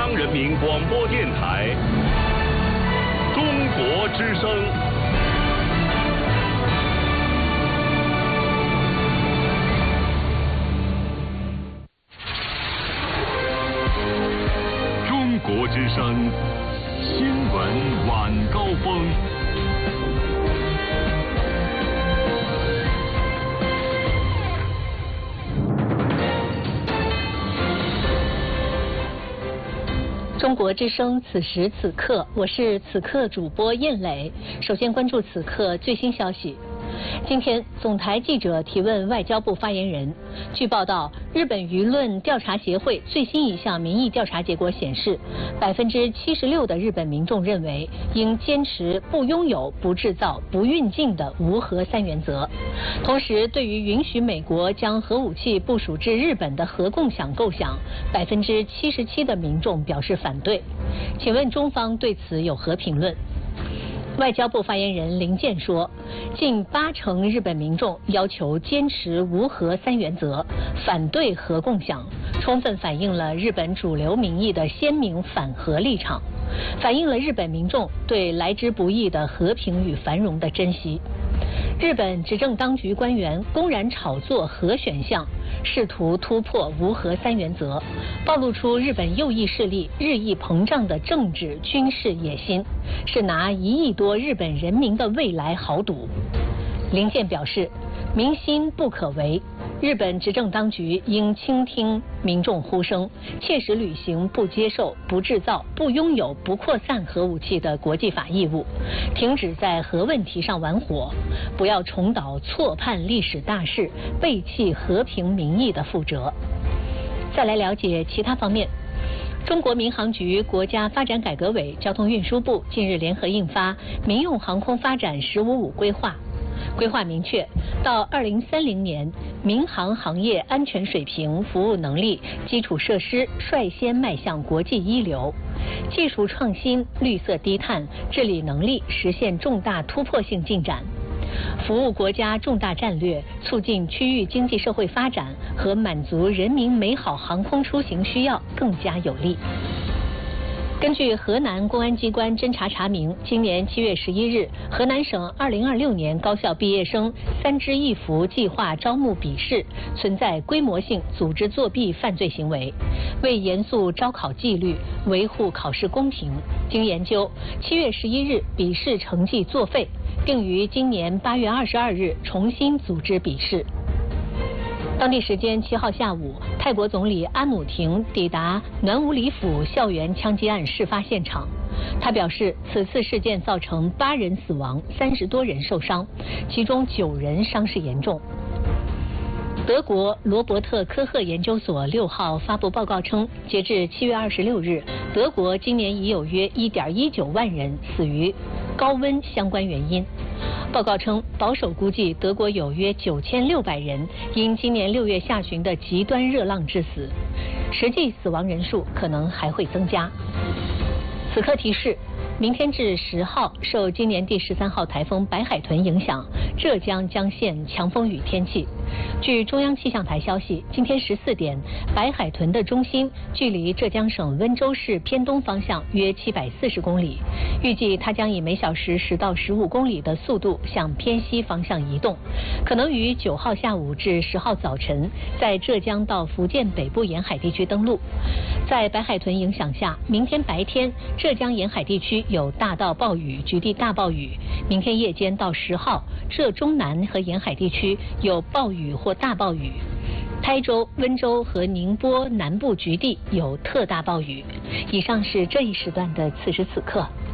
央人民广播电台中国之声。中国之声新闻晚高峰。 中国之声此时此刻，我是此刻主播燕磊。首先关注此刻最新消息。今天，总台记者提问外交部发言人。据报道，日本舆论调查协会最新一项民意调查结果显示，76%的日本民众认为应坚持不拥有、不制造、不运进的无核三原则。同时，对于允许美国将核武器部署至日本的核共享构想，77%的民众表示反对。请问中方对此有何评论？外交部发言人林健说，近80%日本民众要求坚持无核三原则，反对核共享，充分反映了日本主流民意的鲜明反核立场，反映了日本民众对来之不易的和平与繁荣的珍惜。日本执政当局官员公然炒作核选项，试图突破无核三原则，暴露出日本右翼势力日益膨胀的政治军事野心，是拿1亿多日本人民的未来豪赌。林健表示，民心不可违，日本执政当局应倾听民众呼声，切实履行不接受、不制造、不拥有、不扩散核武器的国际法义务，停止在核问题上玩火，不要重蹈错判历史大势、背弃和平民意的覆辙。再来了解其他方面。中国民航局、国家发展改革委、交通运输部近日联合印发《民用航空发展“15+5”规划》。规划明确，到2030年，民航行业安全水平、服务能力、基础设施率先迈向国际一流，技术创新、绿色低碳、治理能力实现重大突破性进展，服务国家重大战略，促进区域经济社会发展和满足人民美好航空出行需要更加有力。根据河南公安机关侦查查明，今年7月11日，河南省2026年高校毕业生3支1扶计划招募笔试存在规模性组织作弊犯罪行为。为严肃招考纪律，维护考试公平，经研究，7月11日笔试成绩作废，并于今年8月22日重新组织笔试。当地时间7号下午，泰国总理安努廷抵达暖武里府校园枪击案事发现场。他表示，此次事件造成8人死亡，30多人受伤，其中9人伤势严重。德国罗伯特科赫研究所6号发布报告称，截至7月26日，德国今年已有约1.19万人死于高温相关原因。报告称，保守估计德国有约9600人因今年6月下旬的极端热浪致死，实际死亡人数可能还会增加。此刻提示，明天至10号，受今年第13号台风白海豚影响，浙江将现强风雨天气。据中央气象台消息，今天14点，白海豚的中心距离浙江省温州市偏东方向约740公里，预计它将以每小时10到15公里的速度向偏西方向移动，可能于9号下午至10号早晨在浙江到福建北部沿海地区登陆。在白海豚影响下，明天白天浙江沿海地区有大到暴雨、局地大暴雨，明天夜间到10号，浙中南和沿海地区有暴雨或大暴雨，台州、温州和宁波南部局地有特大暴雨。以上是这一时段的此时此刻。